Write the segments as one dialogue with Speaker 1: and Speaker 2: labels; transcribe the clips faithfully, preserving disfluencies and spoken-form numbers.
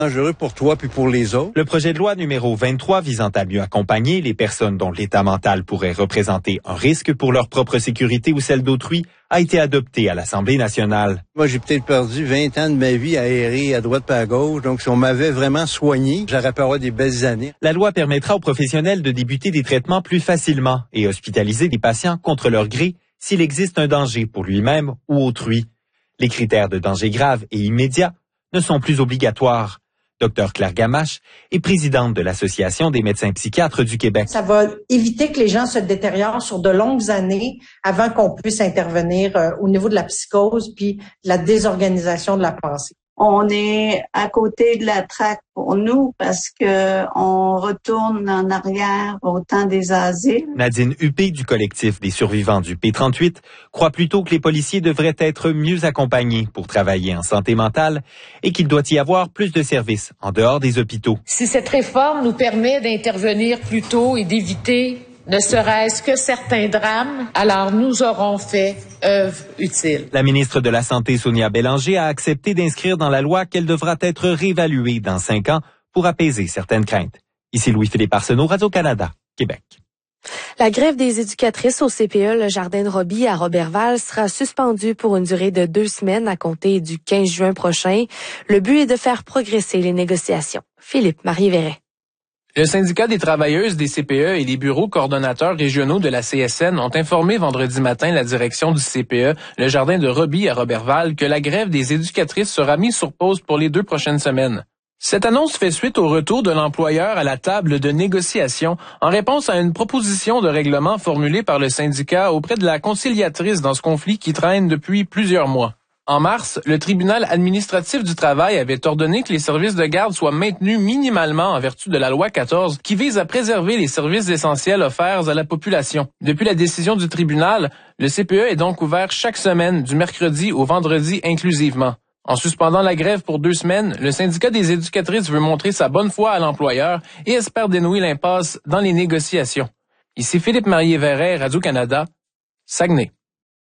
Speaker 1: Dangereux pour toi puis pour les autres.
Speaker 2: Le projet de loi numéro vingt-trois visant à mieux accompagner les personnes dont l'état mental pourrait représenter un risque pour leur propre sécurité ou celle d'autrui a été adopté à l'Assemblée nationale.
Speaker 1: Moi, j'ai peut-être perdu vingt ans de ma vie à errer à droite et à gauche. Donc, si on m'avait vraiment soigné, j'aurais pu avoir des belles années.
Speaker 2: La loi permettra aux professionnels de débuter des traitements plus facilement et hospitaliser des patients contre leur gré s'il existe un danger pour lui-même ou autrui. Les critères de danger grave et immédiat ne sont plus obligatoires. Docteur Claire Gamache est présidente de l'Association des médecins psychiatres du Québec.
Speaker 3: Ça va éviter que les gens se détériorent sur de longues années avant qu'on puisse intervenir euh, au niveau de la psychose puis de la désorganisation de la pensée.
Speaker 4: On est à côté de la traque pour nous parce que on retourne en arrière au temps des asiles.
Speaker 2: Nadine Huppé du collectif des survivants du P trente-huit croit plutôt que les policiers devraient être mieux accompagnés pour travailler en santé mentale et qu'il doit y avoir plus de services en dehors des hôpitaux.
Speaker 5: Si cette réforme nous permet d'intervenir plus tôt et d'éviter ne serait-ce que certains drames, alors nous aurons fait œuvre utile.
Speaker 2: La ministre de la Santé, Sonia Bélanger, a accepté d'inscrire dans la loi qu'elle devra être réévaluée dans cinq ans pour apaiser certaines craintes. Ici Louis-Philippe Arsenault, Radio-Canada, Québec.
Speaker 6: La grève des éducatrices au C P E Le Jardin de Roby à Roberval sera suspendue pour une durée de deux semaines à compter du quinze juin prochain. Le but est de faire progresser les négociations. Philippe Marie-Verret.
Speaker 7: Le syndicat des travailleuses des C P E et les bureaux coordonnateurs régionaux de la C S N ont informé vendredi matin la direction du C P E, le Jardin de Roby à Roberval, que la grève des éducatrices sera mise sur pause pour les deux prochaines semaines. Cette annonce fait suite au retour de l'employeur à la table de négociation en réponse à une proposition de règlement formulée par le syndicat auprès de la conciliatrice dans ce conflit qui traîne depuis plusieurs mois. En mars, le tribunal administratif du travail avait ordonné que les services de garde soient maintenus minimalement en vertu de la loi quatorze qui vise à préserver les services essentiels offerts à la population. Depuis la décision du tribunal, le C P E est donc ouvert chaque semaine du mercredi au vendredi inclusivement. En suspendant la grève pour deux semaines, le syndicat des éducatrices veut montrer sa bonne foi à l'employeur et espère dénouer l'impasse dans les négociations. Ici Philippe Marie-Verret, Radio-Canada, Saguenay.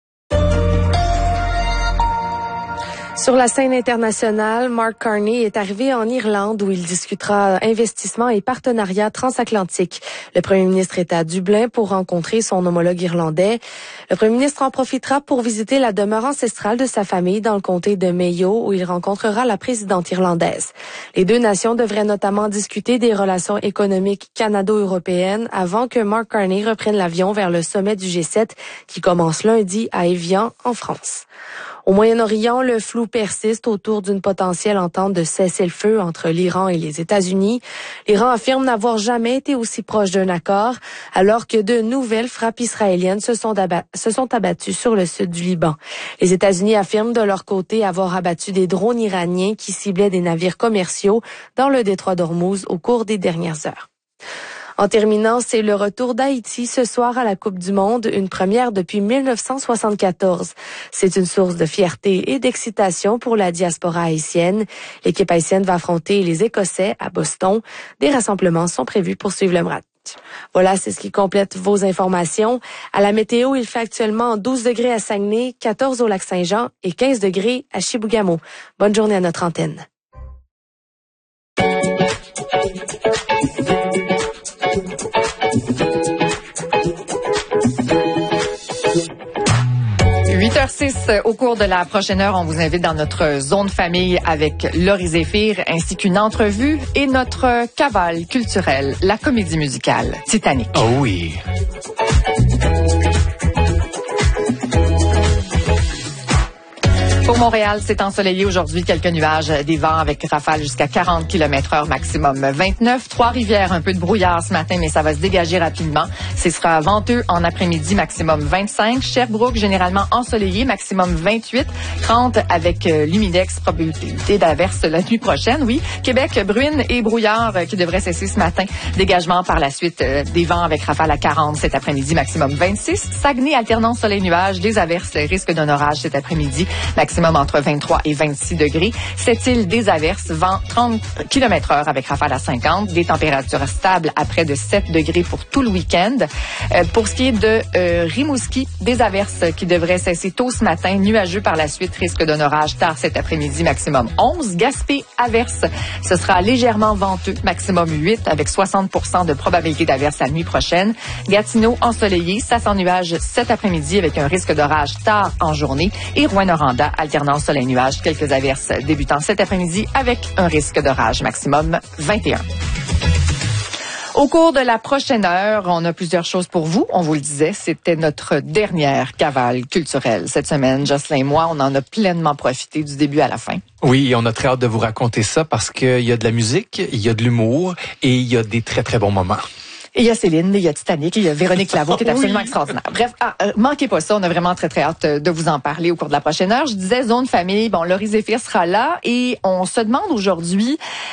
Speaker 6: Sur la scène internationale, Mark Carney est arrivé en Irlande où il discutera investissement et partenariat transatlantique. Le premier ministre est à Dublin pour rencontrer son homologue irlandais. Le premier ministre en profitera pour visiter la demeure ancestrale de sa famille dans le comté de Mayo où il rencontrera la présidente irlandaise. Les deux nations devraient notamment discuter des relations économiques canado-européennes avant que Mark Carney reprenne l'avion vers le sommet du G sept qui commence lundi à Évian en France. Au Moyen-Orient, le flou persiste autour d'une potentielle entente de cessez-le-feu entre l'Iran et les États-Unis. L'Iran affirme n'avoir jamais été aussi proche d'un accord, alors que de nouvelles frappes israéliennes se sont, abat- se sont abattues sur le sud du Liban. Les États-Unis affirment de leur côté avoir abattu des drones iraniens qui ciblaient des navires commerciaux dans le détroit d'Ormuz au cours des dernières heures. En terminant, c'est le retour d'Haïti ce soir à la Coupe du Monde, une première depuis mille neuf cent soixante-quatorze. C'est une source de fierté et d'excitation pour la diaspora haïtienne. L'équipe haïtienne va affronter les Écossais à Boston. Des rassemblements sont prévus pour suivre le match. Voilà, c'est ce qui complète vos informations. À la météo, il fait actuellement douze degrés à Saguenay, quatorze au Lac-Saint-Jean et quinze degrés à Chibougamau. Bonne journée à notre antenne.
Speaker 8: huit heures six, au cours de la prochaine heure, on vous invite dans notre zone famille avec Laurie Zéphir, ainsi qu'une entrevue et notre cavale culturelle, la comédie musicale Titanic.
Speaker 2: Oh oui.
Speaker 8: Pour Montréal, c'est ensoleillé aujourd'hui, quelques nuages, des vents avec rafales jusqu'à quarante kilomètres heure maximum. vingt-neuf, Trois-Rivières, un peu de brouillard ce matin, mais ça va se dégager rapidement. Ce sera venteux en après-midi, maximum vingt-cinq. Sherbrooke, généralement ensoleillé, maximum vingt-huit. trente avec euh, l'humidex, probabilité d'averse la nuit prochaine, oui. Québec, bruine et brouillard euh, qui devraient cesser ce matin. Dégagement par la suite, euh, des vents avec rafales à quarante cet après-midi, maximum vingt-six. Saguenay, alternance soleil-nuage, des averses, risque d'un orage cet après-midi, maximum maximum entre vingt-trois et vingt-six degrés. Sept-Îles, des averses, vent trente kilomètres heure avec rafale à cinquante. Des températures stables à près de sept degrés pour tout le week-end. Euh, pour ce qui est de euh, Rimouski, des averses qui devraient cesser tôt ce matin. Nuageux par la suite, risque d'un orage tard cet après-midi, maximum onze. Gaspé, averse. Ce sera légèrement venteux, maximum huit, avec soixante pour cent de probabilité d'averse la nuit prochaine. Gatineau, ensoleillé, ça sans nuages cet après-midi avec un risque d'orage tard en journée. Et Rouyn-Noranda, alternance soleil-nuage, quelques averses débutant cet après-midi avec un risque d'orage, maximum vingt et un. Au cours de la prochaine heure, on a plusieurs choses pour vous. On vous le disait, c'était notre dernière cavale culturelle cette semaine. Jocelyn et moi, on en a pleinement profité du début à la fin.
Speaker 9: Oui, et on a très hâte de vous raconter ça parce qu'il y a de la musique, il y a de l'humour et il y a des très, très bons moments.
Speaker 8: Et il y a Céline, il y a Titanic, il y a Véronique Laveau qui est absolument oui. extraordinaire. Bref, ah, euh, manquez pas ça, on a vraiment très très hâte de vous en parler au cours de la prochaine heure. Je disais Zone Famille, bon, Laurie Zéphir sera là et on se demande aujourd'hui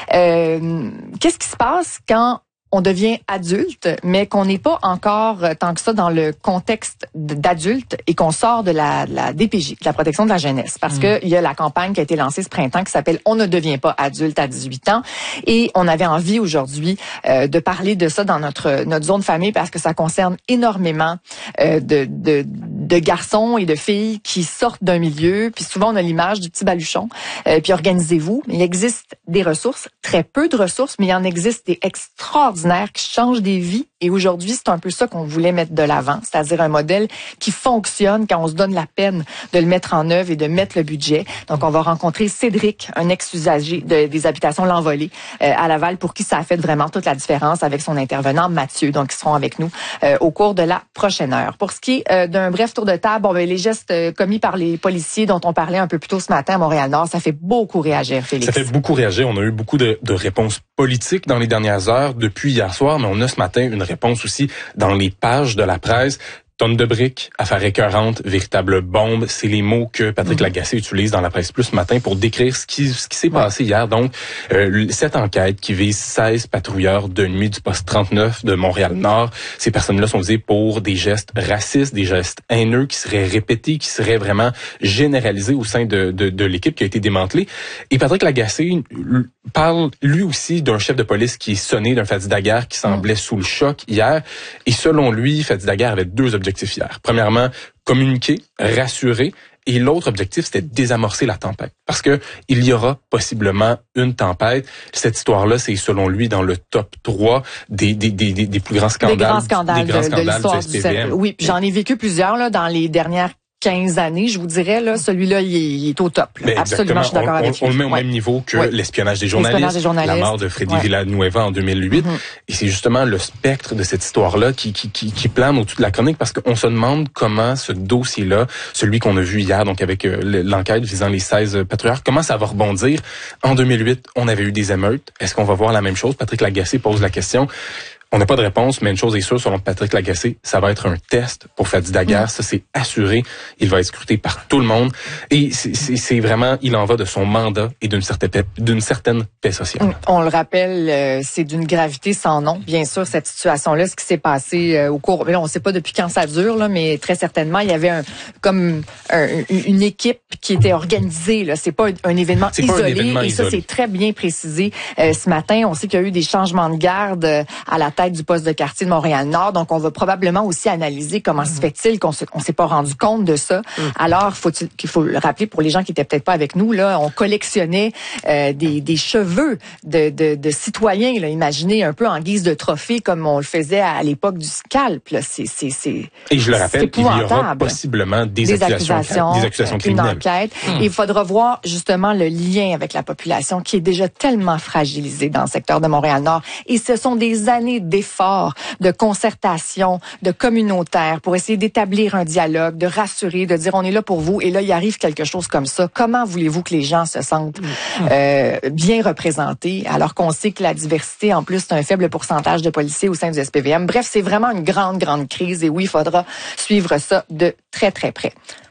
Speaker 8: euh, qu'est-ce qui se passe quand on devient adulte, mais qu'on n'est pas encore tant que ça dans le contexte d'adulte et qu'on sort de la, de la D P J, de la protection de la jeunesse. Parce mmh. que il y a la campagne qui a été lancée ce printemps qui s'appelle « On ne devient pas adulte à dix-huit ans ». Et on avait envie aujourd'hui euh, de parler de ça dans notre notre zone famille parce que ça concerne énormément euh, de, de, de garçons et de filles qui sortent d'un milieu. Puis souvent, on a l'image du petit baluchon. Euh, puis organisez-vous. Il existe des ressources, très peu de ressources, mais il en existe des extraordinaires qui changent des vies. Et aujourd'hui, c'est un peu ça qu'on voulait mettre de l'avant, c'est-à-dire un modèle qui fonctionne quand on se donne la peine de le mettre en œuvre et de mettre le budget. Donc, on va rencontrer Cédric, un ex-usager de, des habitations L'Envolée euh, à Laval, pour qui ça a fait vraiment toute la différence avec son intervenant Mathieu. Donc, ils seront avec nous euh, au cours de la prochaine heure. Pour ce qui est euh, d'un bref tour de table, bon, ben, les gestes euh, commis par les policiers dont on parlait un peu plus tôt ce matin à Montréal-Nord, ça fait beaucoup réagir, Félix.
Speaker 10: Ça fait beaucoup réagir. On a eu beaucoup de, de réponses politiques dans les dernières heures depuis hier soir, mais on a ce matin une réponse aussi dans les pages de la presse. Tonne de briques, affaire écœurante, véritable bombe. C'est les mots que Patrick mmh. Lagacé utilise dans la presse plus ce matin pour décrire ce qui, ce qui s'est ouais. passé hier. Donc, euh, cette enquête qui vise seize patrouilleurs de nuit du poste trente-neuf de Montréal-Nord. Ces personnes-là sont visées pour des gestes racistes, des gestes haineux qui seraient répétés, qui seraient vraiment généralisés au sein de, de, de l'équipe qui a été démantelée. Et Patrick Lagacé parle lui aussi d'un chef de police qui est sonné, d'un Fadi Daguerre qui semblait mmh. sous le choc hier. Et selon lui, Fadi Daguerre avait deux objectifs. Objectif hier. Premièrement, communiquer, rassurer. Et l'autre objectif, c'était désamorcer la tempête. Parce que il y aura possiblement une tempête. Cette histoire-là, c'est selon lui dans le top trois des, des, des, des plus grands scandales.
Speaker 8: Des grands scandales,
Speaker 10: des grands
Speaker 8: de,
Speaker 10: scandales
Speaker 8: de l'histoire
Speaker 10: du S P V M.
Speaker 8: Du... Oui, puis j'en ai vécu plusieurs là, dans les dernières quinze années, je vous dirais, là, celui-là, il est, il est au top. Là. Absolument, je suis d'accord
Speaker 10: on,
Speaker 8: avec
Speaker 10: on,
Speaker 8: lui.
Speaker 10: On le met au ouais. même niveau que ouais. l'espionnage des journalistes,
Speaker 8: l'espionnage des journalistes,
Speaker 10: la mort de Freddy ouais. Villanueva en deux mille huit. Mm-hmm. Et c'est justement le spectre de cette histoire-là qui, qui, qui, qui plane au-dessus de la chronique parce qu'on se demande comment ce dossier-là, celui qu'on a vu hier, donc avec euh, l'enquête visant les seize patrouilleurs, comment ça va rebondir. En deux mille huit, on avait eu des émeutes. Est-ce qu'on va voir la même chose? Patrick Lagacé pose la question. On n'a pas de réponse, mais une chose est sûre, selon Patrick Lagacé, ça va être un test pour Fadi Daguerre. Mmh. Ça, c'est assuré. Il va être scruté par tout le monde. Et c'est, c'est, c'est vraiment, il en va de son mandat et d'une certaine paix, d'une certaine paix sociale.
Speaker 8: On le rappelle, euh, c'est d'une gravité sans nom. Bien sûr, cette situation-là, ce qui s'est passé euh, au cours, là, on ne sait pas depuis quand ça dure, là, mais très certainement, il y avait un, comme un, une équipe qui était organisée. Là, c'est pas un événement
Speaker 10: c'est
Speaker 8: isolé.
Speaker 10: Pas un événement
Speaker 8: et
Speaker 10: isolé.
Speaker 8: Ça, c'est très bien précisé euh, ce matin. On sait qu'il y a eu des changements de garde euh, à la tête du poste de quartier de Montréal-Nord. Donc, on va probablement aussi analyser comment mmh. se fait-il qu'on ne s'est pas rendu compte de ça. Mmh. Alors, faut-il, qu'il faut le rappeler pour les gens qui étaient peut-être pas avec nous, là, on collectionnait euh, des, des cheveux de, de, de citoyens, là, imaginez un peu en guise de trophée comme on le faisait à, à l'époque du scalp. Là. C'est, c'est, c'est,
Speaker 10: Et je le rappelle, il y aura possiblement des,
Speaker 8: des
Speaker 10: accusations,
Speaker 8: accusations,
Speaker 10: des accusations criminelles.
Speaker 8: Une enquête. Mmh. Et il faudra voir justement le lien avec la population qui est déjà tellement fragilisée dans le secteur de Montréal-Nord. Et ce sont des années d'efforts, de concertation, de communautaire pour essayer d'établir un dialogue, de rassurer, de dire on est là pour vous. Et là, il arrive quelque chose comme ça. Comment voulez-vous que les gens se sentent euh, bien représentés alors qu'on sait que la diversité, en plus, c'est un faible pourcentage de policiers au sein du S P V M. Bref, c'est vraiment une grande, grande crise. Et oui, il faudra suivre ça de très, très près.